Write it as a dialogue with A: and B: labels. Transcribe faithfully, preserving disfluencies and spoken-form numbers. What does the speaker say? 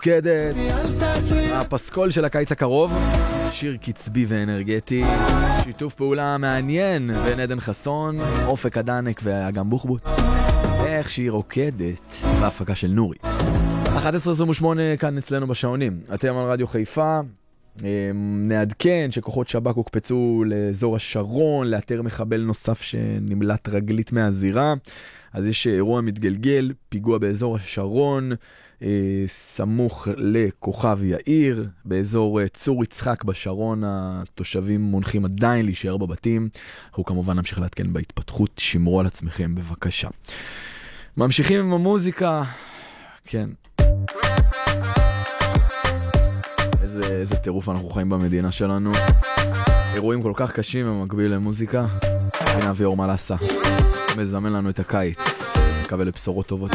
A: רוקדת, הפסקול של הקיץ הקרוב, שיר קצבי ואנרגטי, שיתוף פעולה מעניין בין עדן חסון, אופק הדנק ואגם בוחבוט, איך שהיא רוקדת בהפקה של נורי. אחת עשרה עשרים ושמונה כאן אצלנו בשעונים, אתם על רדיו חיפה. נעדכן שכוחות שב"כ הוקפצו לאזור השרון לאתר מחבל נוסף שנמלט רגלית מהזירה. אז יש אירוע מתגלגל, פיגוע באזור השרון, סמוך לכוכב יאיר, באזור צור יצחק בשרון. התושבים מונחים עדיין להישאר בבתים. אנחנו כמובן נמשיך להתקן בהתפתחות, שמרו על עצמכם בבקשה. ממשיכים עם המוזיקה. כן, איזה, איזה טירוף אנחנו חיים במדינה שלנו. אירועים כל כך קשים במקביל למוזיקה. הנה אבי אור מלאסה מזמן לנו את הקיץ, מקווה לבשורות טובות.